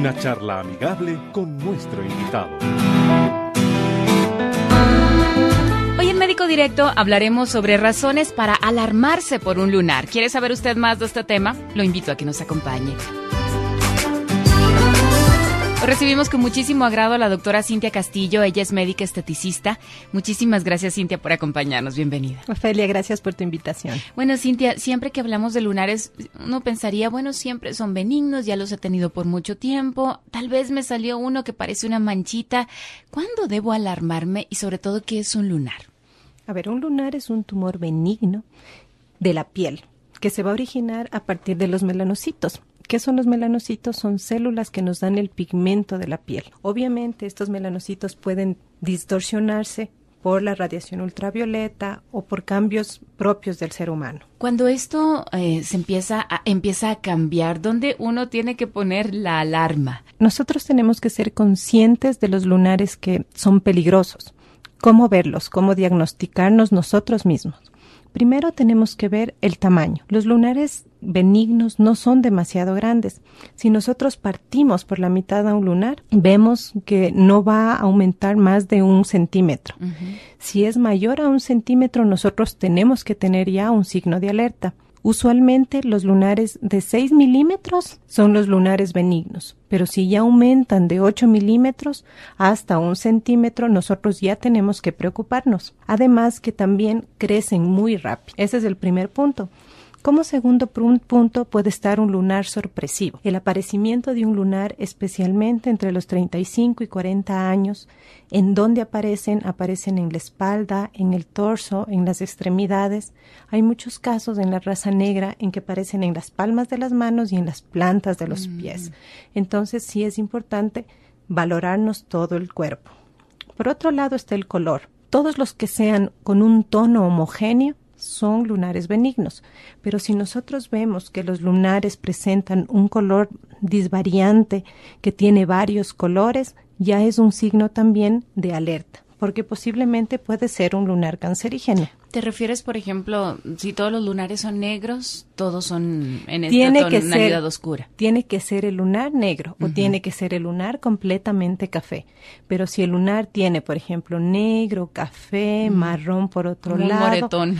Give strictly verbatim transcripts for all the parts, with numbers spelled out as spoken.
Una charla amigable con nuestro invitado. Hoy en Médico Directo hablaremos sobre razones para alarmarse por un lunar. ¿Quiere saber usted más de este tema? Lo invito a que nos acompañe. Hoy recibimos con muchísimo agrado a la doctora Cintia Castillo. Ella es médica esteticista. Muchísimas gracias, Cintia, por acompañarnos. Bienvenida. Ofelia, gracias por tu invitación. Bueno, Cintia, siempre que hablamos de lunares, uno pensaría, bueno, siempre son benignos, ya los he tenido por mucho tiempo. Tal vez me salió uno que parece una manchita. ¿Cuándo debo alarmarme? Y sobre todo, ¿qué es un lunar? A ver, un lunar es un tumor benigno de la piel que se va a originar a partir de los melanocitos. ¿Qué son los melanocitos? Son células que nos dan el pigmento de la piel. Obviamente, estos melanocitos pueden distorsionarse por la radiación ultravioleta o por cambios propios del ser humano. Cuando esto eh, se empieza a, empieza a cambiar, ¿dónde uno tiene que poner la alarma? Nosotros tenemos que ser conscientes de los lunares que son peligrosos. ¿Cómo verlos? ¿Cómo diagnosticarnos nosotros mismos? Primero tenemos que ver el tamaño. Los lunares benignos no son demasiado grandes. Si nosotros partimos por la mitad a un lunar, vemos que no va a aumentar más de un centímetro. Uh-huh. Si es mayor a un centímetro, nosotros tenemos que tener ya un signo de alerta. Usualmente los lunares de seis milímetros son los lunares benignos, pero si ya aumentan de ocho milímetros hasta un centímetro, nosotros ya tenemos que preocuparnos. Además que también crecen muy rápido. Ese es el primer punto. Como segundo punto puede estar un lunar sorpresivo. El aparecimiento de un lunar, especialmente entre los treinta y cinco y cuarenta años, ¿en dónde aparecen? Aparecen en la espalda, en el torso, en las extremidades. Hay muchos casos en la raza negra en que aparecen en las palmas de las manos y en las plantas de los mm. pies. Entonces sí es importante valorarnos todo el cuerpo. Por otro lado está el color. Todos los que sean con un tono homogéneo son lunares benignos, pero si nosotros vemos que los lunares presentan un color disvariante que tiene varios colores, ya es un signo también de alerta, porque posiblemente puede ser un lunar cancerígeno. ¿Te refieres, por ejemplo, si todos los lunares son negros, todos son en tiene esta que tonalidad ser, oscura? Tiene que ser el lunar negro uh-huh. o tiene que ser el lunar completamente café. Pero si el lunar tiene, por ejemplo, negro, café, uh-huh. marrón por otro Como lado, un moretón.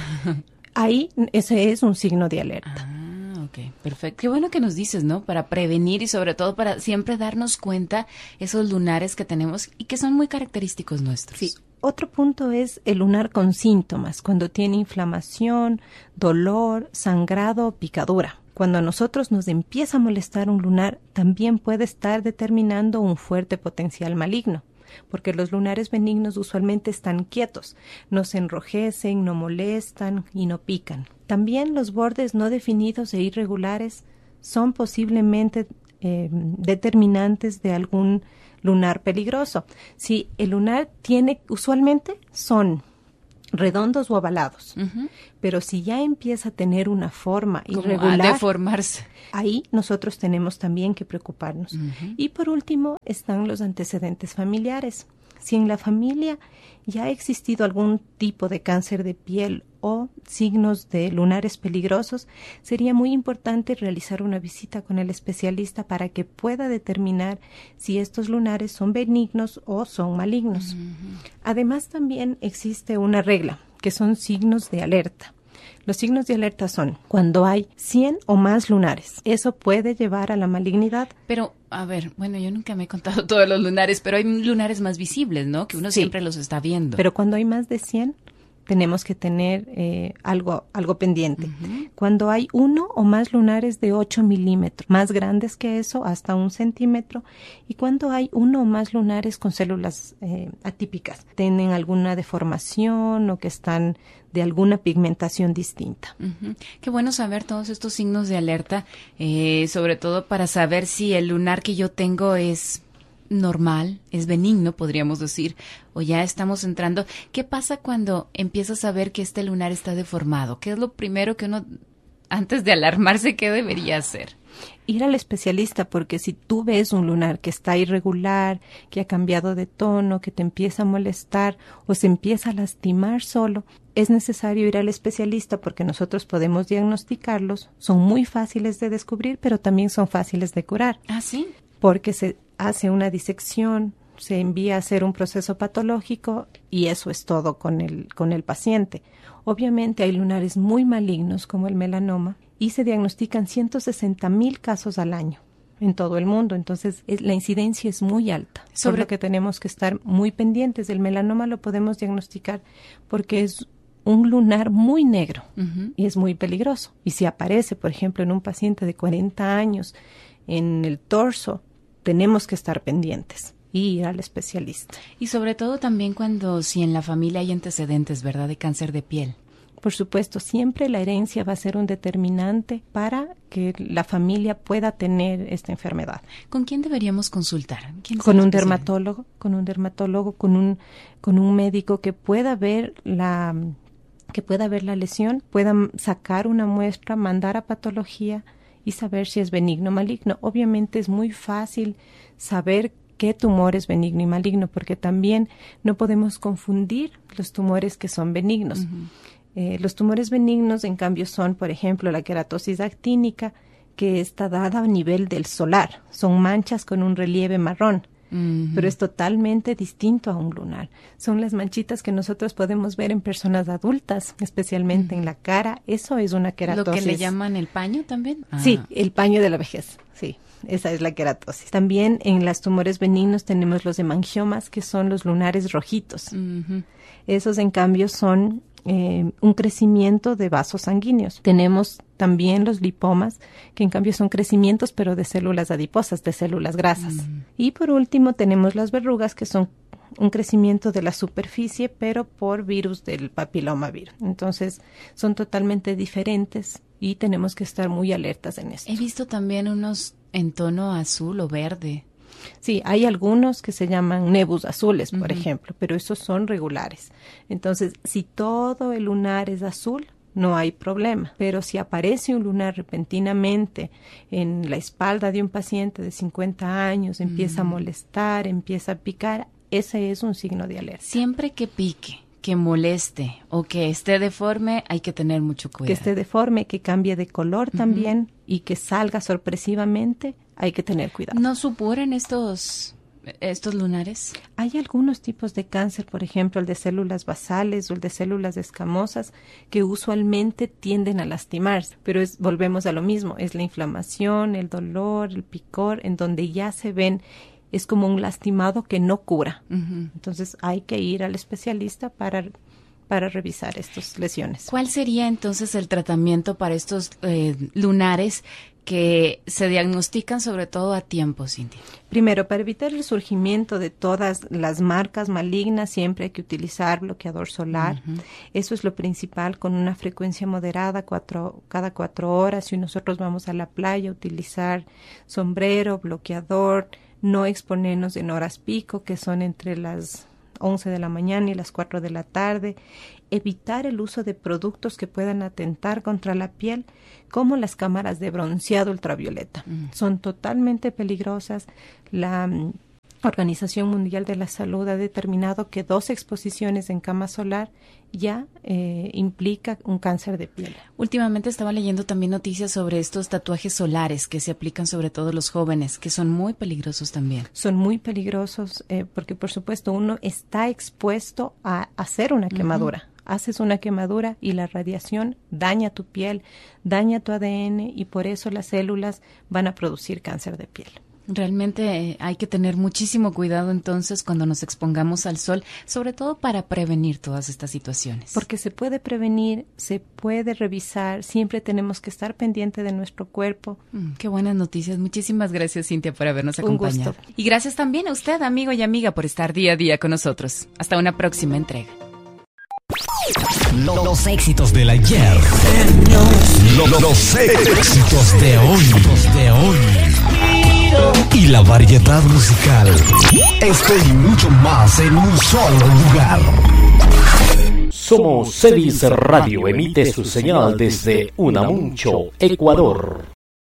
Ahí ese es un signo de alerta. Ah, ok, perfecto. Qué bueno que nos dices, ¿no? Para prevenir y sobre todo para siempre darnos cuenta esos lunares que tenemos y que son muy característicos nuestros. Sí. Otro punto es el lunar con síntomas, cuando tiene inflamación, dolor, sangrado o picadura. Cuando a nosotros nos empieza a molestar un lunar, también puede estar determinando un fuerte potencial maligno, porque los lunares benignos usualmente están quietos, no se enrojecen, no molestan y no pican. También los bordes no definidos e irregulares son posiblemente eh, determinantes de algún lunar peligroso. Si el lunar tiene, usualmente son redondos o ovalados, uh-huh. pero si ya empieza a tener una forma como irregular, a deformarse, ahí nosotros tenemos también que preocuparnos. Uh-huh. Y por último están los antecedentes familiares. Si en la familia ya ha existido algún tipo de cáncer de piel o signos de lunares peligrosos, sería muy importante realizar una visita con el especialista para que pueda determinar si estos lunares son benignos o son malignos. Uh-huh. Además, también existe una regla, que son signos de alerta. Los signos de alerta son cuando hay cien o más lunares. Eso puede llevar a la malignidad. Pero, a ver, bueno, yo nunca me he contado todos los lunares, pero hay lunares más visibles, ¿no? Que uno sí, siempre los está viendo. Pero cuando hay más de cien, tenemos que tener eh, algo, algo pendiente. Uh-huh. Cuando hay uno o más lunares de ocho milímetros, más grandes que eso, hasta un centímetro, y cuando hay uno o más lunares con células eh, atípicas, tienen alguna deformación o que están de alguna pigmentación distinta. Uh-huh. Qué bueno saber todos estos signos de alerta, eh, sobre todo para saber si el lunar que yo tengo es normal, es benigno, podríamos decir, o ya estamos entrando. ¿Qué pasa cuando empiezas a ver que este lunar está deformado? ¿Qué es lo primero que uno, antes de alarmarse, qué debería hacer? Ir al especialista, porque si tú ves un lunar que está irregular, que ha cambiado de tono, que te empieza a molestar o se empieza a lastimar solo, es necesario ir al especialista porque nosotros podemos diagnosticarlos. Son muy fáciles de descubrir, pero también son fáciles de curar. ¿Ah, sí? porque se hace una disección, se envía a hacer un proceso patológico y eso es todo con el, con el paciente. Obviamente hay lunares muy malignos como el melanoma y se diagnostican ciento sesenta mil casos al año en todo el mundo. Entonces es, la incidencia es muy alta, sobre lo que tenemos que estar muy pendientes. El melanoma lo podemos diagnosticar porque es un lunar muy negro uh-huh. y es muy peligroso. Y si aparece, por ejemplo, en un paciente de cuarenta años en el torso, tenemos que estar pendientes y ir al especialista. Y sobre todo también cuando, si en la familia hay antecedentes, ¿verdad?, de cáncer de piel. Por supuesto, siempre la herencia va a ser un determinante para que la familia pueda tener esta enfermedad. ¿Con quién deberíamos consultar? ¿Quién con un dermatólogo, con un dermatólogo, con un con un médico que pueda ver la que pueda ver la lesión, pueda sacar una muestra, mandar a patología y saber si es benigno o maligno. Obviamente es muy fácil saber qué tumor es benigno y maligno, porque también no podemos confundir los tumores que son benignos. Uh-huh. Eh, los tumores benignos, en cambio, son, por ejemplo, la queratosis actínica, que está dada a nivel del solar. Son manchas con un relieve marrón, uh-huh. pero es totalmente distinto a un lunar. Son las manchitas que nosotros podemos ver en personas adultas, especialmente uh-huh. en la cara. Eso es una queratosis. ¿Lo que le llaman el paño también? Ah. Sí, el paño de la vejez, sí. Esa es la queratosis. También en los tumores benignos tenemos los hemangiomas, que son los lunares rojitos. Uh-huh. Esos, en cambio, son eh, un crecimiento de vasos sanguíneos. Tenemos también los lipomas, que en cambio son crecimientos, pero de células adiposas, de células grasas. Uh-huh. Y por último tenemos las verrugas, que son un crecimiento de la superficie, pero por virus del papilomavirus. Entonces, son totalmente diferentes y tenemos que estar muy alertas en esto. He visto también unos en tono azul o verde. Sí, hay algunos que se llaman nebus azules, por uh-huh. ejemplo, pero esos son regulares. Entonces, si todo el lunar es azul, no hay problema. Pero si aparece un lunar repentinamente en la espalda de un paciente de cincuenta años, empieza uh-huh. a molestar, empieza a picar, ese es un signo de alerta. Siempre que pique, que moleste o que esté deforme, hay que tener mucho cuidado. Que esté deforme, que cambie de color uh-huh. también y que salga sorpresivamente, hay que tener cuidado. ¿No supuran estos, estos lunares? Hay algunos tipos de cáncer, por ejemplo, el de células basales o el de células escamosas, que usualmente tienden a lastimarse, pero es, volvemos a lo mismo, es la inflamación, el dolor, el picor, en donde ya se ven. Es como un lastimado que no cura. Uh-huh. Entonces hay que ir al especialista para, para revisar estas lesiones. ¿Cuál sería entonces el tratamiento para estos eh, lunares que se diagnostican sobre todo a tiempo, Cintia? Primero, para evitar el surgimiento de todas las marcas malignas, siempre hay que utilizar bloqueador solar. Uh-huh. Eso es lo principal, con una frecuencia moderada, cuatro, cada cuatro horas. Si nosotros vamos a la playa, utilizar sombrero, bloqueador, no exponernos en horas pico, que son entre las once de la mañana y las cuatro de la tarde. Evitar el uso de productos que puedan atentar contra la piel, como las cámaras de bronceado ultravioleta. Mm. Son totalmente peligrosas. La um, Organización Mundial de la Salud ha determinado que dos exposiciones en cama solar ya eh, implica un cáncer de piel. Últimamente estaba leyendo también noticias sobre estos tatuajes solares que se aplican sobre todo los jóvenes, que son muy peligrosos también. Son muy peligrosos eh, porque, por supuesto, uno está expuesto a hacer una quemadura. Uh-huh. Haces una quemadura y la radiación daña tu piel, daña tu A D N y por eso las células van a producir cáncer de piel. Realmente eh, hay que tener muchísimo cuidado entonces cuando nos expongamos al sol, sobre todo para prevenir todas estas situaciones. Porque se puede prevenir, se puede revisar, siempre tenemos que estar pendiente de nuestro cuerpo. Mm, qué buenas noticias. Muchísimas gracias, Cintia, por habernos acompañado. Un gusto. Y gracias también a usted, amigo y amiga, por estar día a día con nosotros. Hasta una próxima entrega. Los, los éxitos del ayer. Los, los éxitos de hoy. De hoy. Y la variedad musical. Esto y mucho más en un solo lugar. Somos Cedis Radio, emite su señal desde Unamuncho, Ecuador.